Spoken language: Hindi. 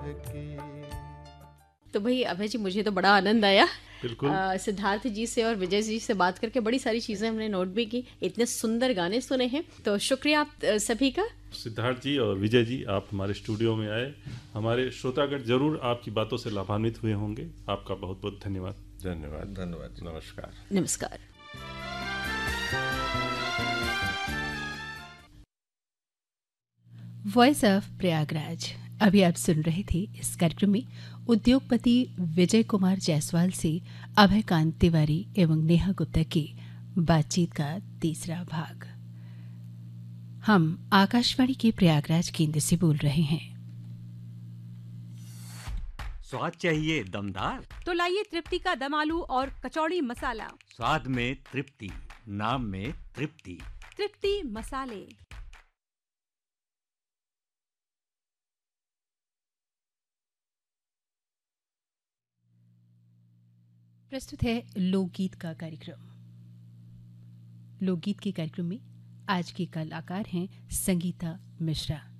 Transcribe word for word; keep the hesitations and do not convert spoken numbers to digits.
के। तो भाई अभय जी, मुझे तो बड़ा आनंद आया बिल्कुल। आ, सिद्धार्थ जी से और विजय जी से बात करके। बड़ी सारी चीज़ें हमने नोट भी की, इतने सुंदर गाने सुने हैं। तो शुक्रिया आप सभी का। सिद्धार्थ जी और विजय जी, आप हमारे स्टूडियो में आए। हमारे श्रोतागण जरूर आपकी बातों से लाभान्वित हुए होंगे। आपका बहुत बहुत धन्यवाद। धन्यवाद धन्यवाद। नमस्कार। नमस्कार। Voice of Prayagraj. अभी आप सुन रहे थे इस कार्यक्रम में उद्योगपति विजय कुमार जायसवाल से अभय कांत तिवारी एवं नेहा गुप्ता की बातचीत का तीसरा भाग। हम आकाशवाणी के प्रयागराज केंद्र से बोल रहे हैं। स्वाद चाहिए दमदार, तो लाइए तृप्ति का दम आलू और कचौड़ी मसाला। स्वाद में तृप्ति, नाम में तृप्ति। तृप्ति मसाले। प्रस्तुत है लोकगीत का कार्यक्रम। लोकगीत के कार्यक्रम में आज के कलाकार हैं संगीता मिश्रा।